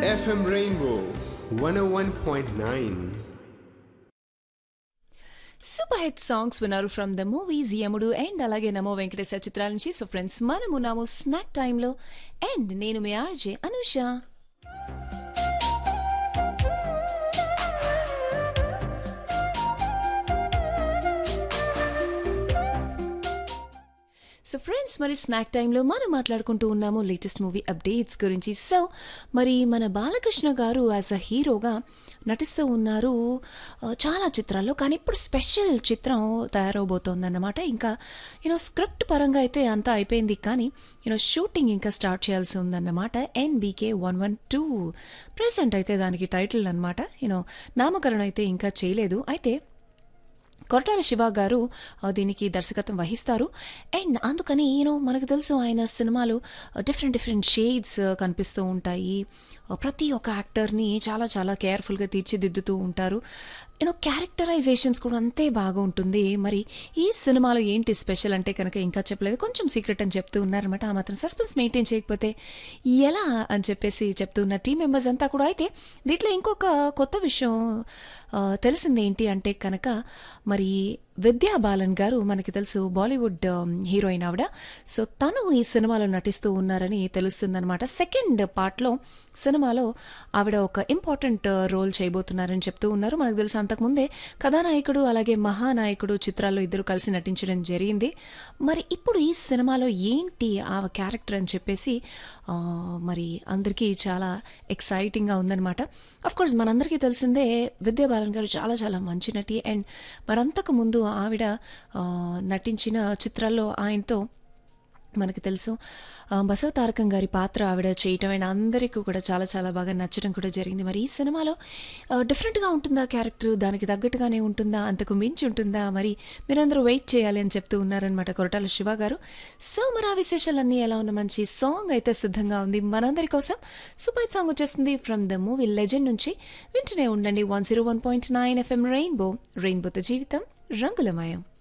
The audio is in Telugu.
FM Rainbow 101.9. Super hit songs విన్నారు ఫ్రమ్ ద మూవీస్ యముడు అండ్ అలాగే నమో వెంకటేశ్వర చిత్రాల నుంచి. సో ఫ్రెండ్స్, మనమున్నాము స్నాక్ టైంలో అండ్ నేను మీ ఆర్జే అనుష. సో ఫ్రెండ్స్, మరి స్నాక్ టైంలో మనం మాట్లాడుకుంటూ ఉన్నాము లేటెస్ట్ మూవీ అప్డేట్స్ గురించి. సో మరి మన బాలకృష్ణ గారు యాజ్ అ హీరోగా నటిస్తూ ఉన్నారు చాలా చిత్రాల్లో, కానీ ఇప్పుడు స్పెషల్ చిత్రం తయారవబోతోందన్నమాట. ఇంకా స్క్రిప్ట్ పరంగా అయితే అంతా అయిపోయింది, కానీ షూటింగ్ ఇంకా స్టార్ట్ చేయాల్సి ఉందన్నమాట. NBK 112 ప్రెసెంట్ అయితే దానికి టైటిల్ అనమాట. నామకరణం అయితే ఇంకా చేయలేదు. అయితే కొరటాల శివ గారు దీనికి దర్శకత్వం వహిస్తారు. అండ్ అందుకని మనకు తెలుసు ఆయన సినిమాలు డిఫరెంట్ షేడ్స్ కనిపిస్తూ ఉంటాయి. ప్రతి ఒక్క యాక్టర్ని చాలా చాలా కేర్ఫుల్గా తీర్చిదిద్దుతూ ఉంటారు. క్యారెక్టరైజేషన్స్ కూడా అంతే బాగా ఉంటుంది. మరి ఈ సినిమాలో ఏంటి స్పెషల్ అంటే కనుక ఇంకా చెప్పలేదు, కొంచెం సీక్రెట్ అని చెప్తూ ఉన్నారనమాట. ఆ మాత్రం సస్పెన్స్ మెయింటైన్ చేయకపోతే ఎలా అని చెప్పేసి చెప్తూ ఉన్న టీం మెంబర్స్ అంతా కూడా. అయితే దీంట్లో ఇంకొక కొత్త విషయం తెలిసింది ఏంటి అంటే కనుక, మరి విద్యా బాలన్ గారు మనకి తెలుసు బాలీవుడ్ హీరోయిన్ ఆవిడ. సో తను ఈ సినిమాలో నటిస్తూ ఉన్నారని తెలుస్తుందన్నమాట. సెకండ్ పార్ట్లో సినిమాలో ఆవిడ ఒక ఇంపార్టెంట్ రోల్ చేయబోతున్నారని చెప్తూ ఉన్నారు. మనకు తెలుసు అంతకుముందే కథానాయకుడు అలాగే మహానాయకుడు చిత్రాల్లో ఇద్దరు కలిసి నటించడం జరిగింది. మరి ఇప్పుడు ఈ సినిమాలో ఏంటి ఆ క్యారెక్టర్ అని చెప్పేసి మరి అందరికీ చాలా ఎక్సైటింగ్గా ఉందన్నమాట. అఫ్కోర్స్ మనందరికీ తెలిసిందే విద్యా బాలన్ గారు చాలా చాలా మంచి నటి. అండ్ మరంతకు ముందు ఆవిడ నటించిన చిత్రాల్లో ఆయనతో మనకు తెలుసు బసవ తారకం గారి పాత్ర ఆవిడ చేయటం అయిన అందరికీ కూడా చాలా చాలా బాగా నచ్చడం కూడా జరిగింది. మరి ఈ సినిమాలో డిఫరెంట్గా ఉంటుందా క్యారెక్టర్, దానికి తగ్గట్టుగానే ఉంటుందా, అంతకు మించి ఉంటుందా, మరి మీరందరూ వెయిట్ చేయాలి అని చెప్తూ ఉన్నారనమాట కొరటాల శివ గారు. సో మరి ఆ విశేషాలన్నీ ఎలా ఉన్న మంచి సాంగ్ అయితే సిద్ధంగా ఉంది మనందరి కోసం. సూపర్ సాంగ్ వచ్చేస్తుంది ఫ్రమ్ ద మూవీ లెజెండ్ నుంచి. వింటూనే ఉండండి 101.9 FM రెయిన్బో, రెయిన్బోతో జీవితం రంగులమయం.